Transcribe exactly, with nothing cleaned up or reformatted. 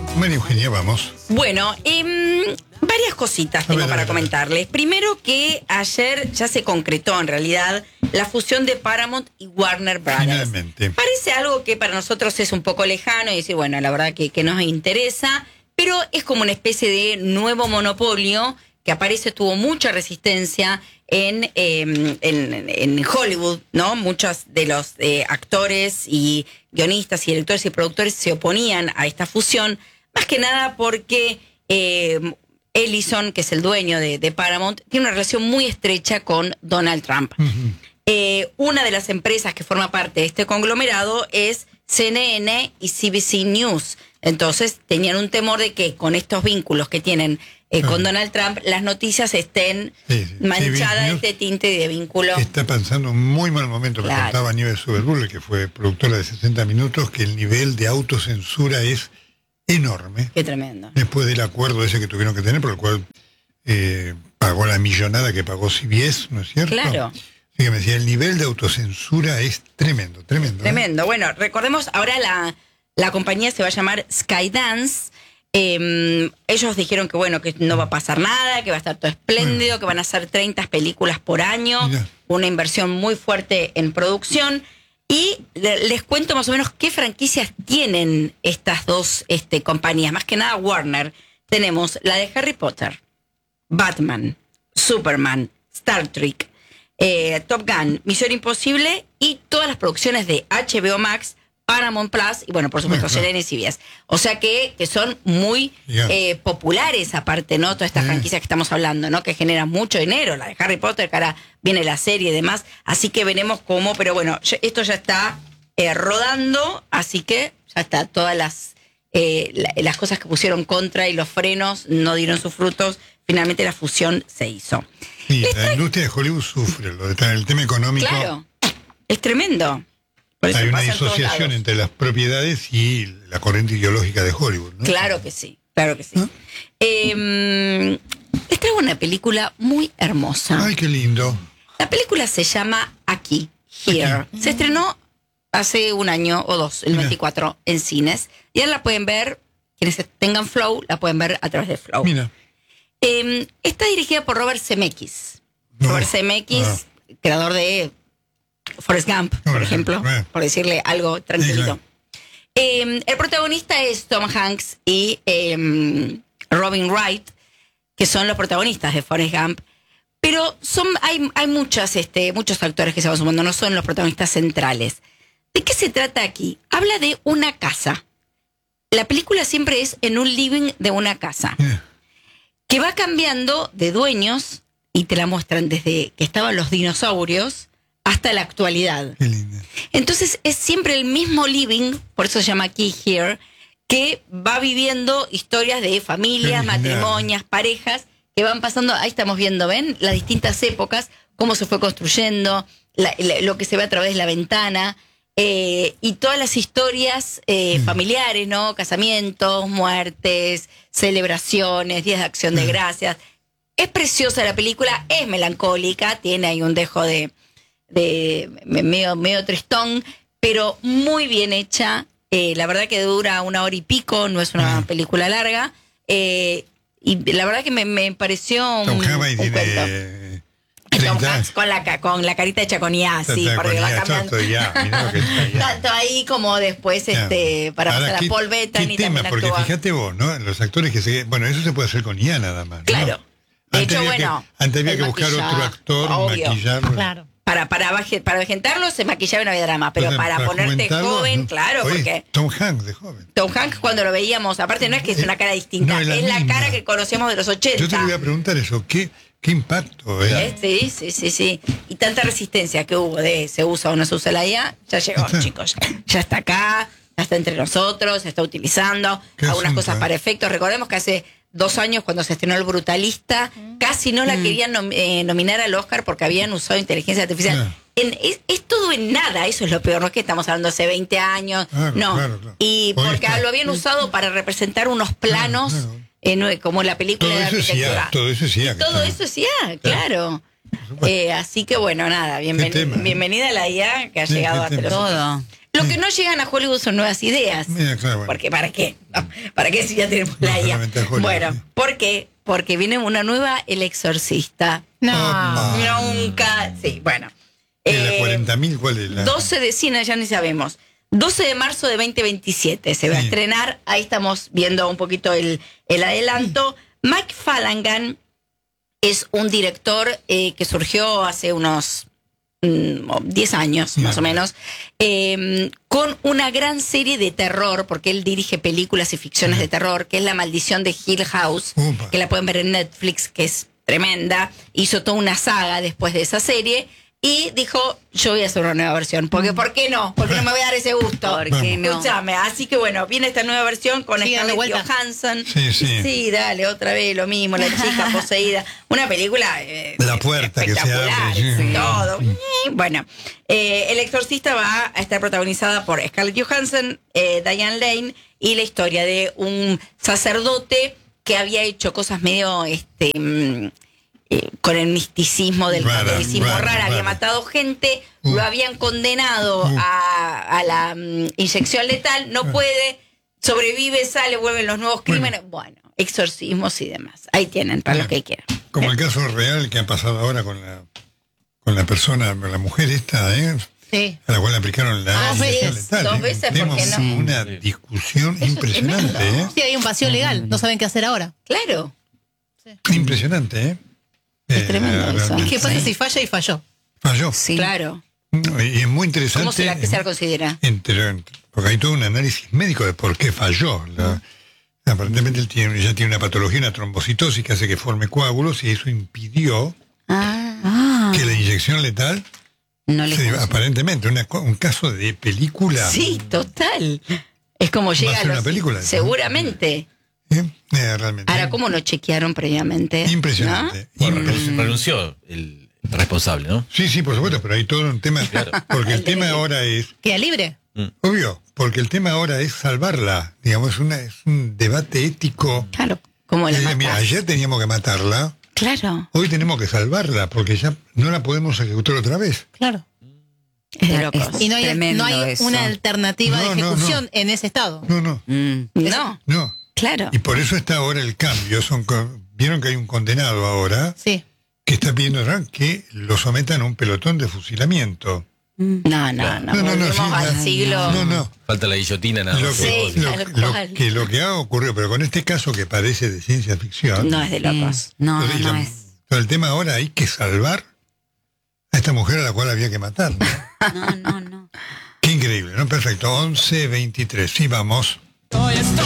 María Eugenia, vamos. Bueno, eh, varias cositas tengo ver, para ver, comentarles. Primero que ayer ya se concretó en realidad la fusión de Paramount y Warner Brothers. Finalmente. Parece algo que para nosotros es un poco lejano y decir, bueno, la verdad que, que nos interesa, pero es como una especie de nuevo monopolio que aparece, tuvo mucha resistencia en, eh, en, en Hollywood, ¿no? Muchos de los eh, actores y guionistas y directores y productores se oponían a esta fusión, más que nada porque eh, Ellison, que es el dueño de, de Paramount, tiene una relación muy estrecha con Donald Trump. Uh-huh. Eh, una de las empresas que forma parte de este conglomerado es C N N y C B C News. Entonces tenían un temor de que con estos vínculos que tienen eh, uh-huh. con Donald Trump, las noticias estén sí, sí. manchadas de este tinte de vínculo. Está pasando un muy mal momento. Claro. Me contaba Nieves Soberbulle, que fue productora de sesenta minutos, que el nivel de autocensura es enorme. Qué tremendo. Después del acuerdo ese que tuvieron que tener, por el cual eh, pagó la millonada que pagó C B S, ¿no es cierto? Claro. Así que me decía, el nivel de autocensura es tremendo, tremendo. Tremendo. ¿eh? Bueno, recordemos, ahora la, la compañía se va a llamar Skydance. Eh, ellos dijeron que bueno, que no va a pasar nada, que va a estar todo espléndido, bueno. que van a hacer treinta películas por año, Mira. una inversión muy fuerte en producción. Y les cuento más o menos qué franquicias tienen estas dos este, compañías. Más que nada Warner. Tenemos la de Harry Potter, Batman, Superman, Star Trek, eh, Top Gun, Misión Imposible y todas las producciones de H B O Max, Paramount Plus y bueno, por supuesto, C N N y C B S. O sea que, que son muy yeah. eh, populares aparte, ¿no? Todas estas yeah. franquicias que estamos hablando, ¿no? Que generan mucho dinero. La de Harry Potter, que ahora viene la serie y demás. Así que veremos cómo, pero bueno, esto ya está eh, rodando, así que ya está. Todas las, eh, la, las cosas que pusieron contra y los frenos no dieron sus frutos. Finalmente la fusión se hizo. Sí, la tra- industria de Hollywood sufre, lo de, el tema económico. Claro, es tremendo. Hay una disociación entre las propiedades y la corriente ideológica de Hollywood, ¿no? Claro que sí, claro que sí. ¿Ah? Eh, les traigo una película muy hermosa. Ay, qué lindo. La película se llama Aquí, Here. Aquí. Se estrenó hace un año o dos, el Mira. veinticuatro, en cines. Y ahora la pueden ver, quienes tengan Flow, la pueden ver a través de Flow. Mira. Eh, está dirigida por Robert Zemeckis. No. Robert Zemeckis, ah. creador de Forrest Gump, por no, ejemplo, no. por decirle algo tranquilito. Sí, eh, el protagonista es Tom Hanks y eh, Robin Wright, que son los protagonistas de Forrest Gump, pero son hay, hay muchas, este, muchos actores que se van sumando, no son los protagonistas centrales. ¿De qué se trata aquí? Habla de una casa. La película siempre es en un living de una casa, yeah. que va cambiando de dueños y te la muestran desde que estaban los dinosaurios hasta la actualidad. Qué lindo. Entonces es siempre el mismo living, por eso se llama Aquí, Here, que va viviendo historias de familias, matrimonios, parejas, que van pasando, ahí estamos viendo, ¿ven? Las distintas épocas, cómo se fue construyendo, la, la, lo que se ve a través de la ventana, eh, y todas las historias eh, mm. familiares, ¿no? Casamientos, muertes, celebraciones, días de acción de gracias. Es preciosa la película, es melancólica, tiene ahí un dejo de de medio, medio tristón, pero muy bien hecha. Eh, la verdad que dura una hora y pico, no es una uh-huh. película larga. Eh, y la verdad que me, me pareció un, Tom un cuento. Tom Hanks con la, con la carita hecha con I A, sí, porque va cambiando. Tanto ahí como después yeah. este para Ahora, pasar ¿qué, a Paul Bettany tema? también Porque actúa. Fíjate vos, ¿no? Los actores que se... Bueno, eso se puede hacer con I A nada más, ¿no? Claro. De antes hecho, había bueno. Que, antes había que buscar otro actor, obvio. maquillarlo. Claro. Para, para, para vegetarlo se maquillaba y no había drama, pero Entonces, para, para ponerte joven, no. claro, Oye, porque... Tom Hanks de joven. Tom Hanks cuando lo veíamos, aparte no es que es una cara distinta, no, es, la, es la cara que conocemos de los ochenta. Yo te voy a preguntar eso, ¿qué, qué impacto? ¿eh? Sí, sí, sí, sí. Y tanta resistencia que hubo de se usa o no se usa la I A, ya llegó, está. chicos. Ya está acá, ya está entre nosotros, se está utilizando algunas asunto, cosas eh? para efectos. Recordemos que hace dos años cuando se estrenó El Brutalista, mm. casi no la mm. querían nom- eh, nominar al Oscar porque habían usado inteligencia artificial. Yeah. En, es, es todo en nada, eso es lo peor, no es que estamos hablando hace veinte años, claro, no, claro, claro. y porque lo habían usado para representar unos planos, claro, claro. Eh, como la película todo de arquitectura. Es todo eso es I A. Todo eso es I A, claro. claro. Eh, así que bueno, nada, bienven- bienvenida a la I A que ha sí, llegado a todo. Lo Sí. que no llegan a Hollywood son nuevas ideas. Mira, claro, bueno. Porque ¿para qué? No, ¿para qué si ya tenemos No la I A? solamente a Hollywood, Bueno, sí. ¿por qué? Porque viene una nueva El Exorcista. No. Opa. Nunca, sí, bueno. ¿Y la Eh, cuarenta mil cuál es la? doce de cine, ya ni sabemos. doce de marzo de veinte veintisiete se va a Sí. estrenar. Ahí estamos viendo un poquito el, el adelanto. Mike Flanagan es un director eh, que surgió hace unos mm, diez años, más No. o menos, eh, con una gran serie de terror, porque él dirige películas y ficciones Sí. de terror, que es La Maldición de Hill House, Upa. que la pueden ver en Netflix, que es tremenda. Hizo toda una saga después de esa serie. Y dijo, yo voy a hacer una nueva versión. Porque, ¿por qué no? Porque no me voy a dar ese gusto. ¿Por qué no? Escúchame, así que bueno, viene esta nueva versión con Sigue dando Scarlett vueltas. Johansson. Sí, sí. Sí, dale, otra vez lo mismo, la chica poseída. Una película eh, La puerta que se espectacular, abre, sí. todo. Bueno, eh, El Exorcista va a estar protagonizada por Scarlett Johansson, eh, Diane Lane, y la historia de un sacerdote que había hecho cosas medio este mm, eh, con el misticismo del Rara, catolicismo rara, rara, había rara. matado gente, Uh. lo habían condenado Uh. a, a la mm, inyección letal, no puede, sobrevive, sale, vuelven los nuevos Bueno. crímenes, bueno, exorcismos y demás. Ahí tienen, para Bien. los que quieran. Como el caso real que ha pasado ahora con la con la persona, la mujer esta, ¿eh? Sí. A la cual le aplicaron la Dos inyección veces, letal, dos ¿eh? veces, ¿por Tenemos qué no? una discusión Eso es impresionante, tremendo. ¿eh? Sí, hay un vacío legal. No saben qué hacer ahora. Claro. Impresionante, ¿eh? Es Eh, tremendo eso. realmente. ¿Y qué pasa Sí. si falla y falló? Falló. Sí. Claro. Y es muy interesante. ¿Cómo será que se la considera? entre- porque hay todo un análisis médico de por qué falló. La- aparentemente él tiene, ya tiene una patología, una trombocitosis que hace que forme coágulos y eso impidió Ah, que la inyección letal, no le se- funciona. aparentemente, una co- un caso de película. Sí, total. Es como Va a llega a ser una los... película, ¿no? Seguramente. ¿eh? Eh, realmente. Ahora, ¿cómo no chequearon previamente? Impresionante. Bueno, Impres- renunció, renunció el responsable, ¿no? Sí, sí, por supuesto, pero hay todo un tema. Porque el El tema derecho. ahora es, ¿Queda libre? obvio, porque el tema ahora es salvarla. Digamos, es, una, es un debate ético. Claro, ¿cómo la Eh, matás? mira, ayer teníamos que matarla, Claro, hoy tenemos que salvarla, porque ya no la podemos ejecutar otra vez. Claro. es de locos. Es- Y no hay, Tremendo no hay eso. una alternativa No, de no, ejecución no. en ese estado. No, no, Mm. No, no. claro. Y por eso está ahora el cambio. Son, co- vieron que hay un condenado ahora Sí. que está pidiendo ¿no? que lo sometan a un pelotón de fusilamiento. No, no, no. No, no, no, Volvemos sí, al no, siglo... No, no. Falta la guillotina nada Lo más. que, Sí, lo- tal lo cual. que lo que ha ocurrido, pero con este caso que parece de ciencia ficción, No, es de locos. No, no, entonces no la- es. pero el tema ahora hay que salvar a esta mujer a la cual había que matar. ¿no? No, no, no. Qué increíble, ¿no? Perfecto, once veintitrés, sí, vamos.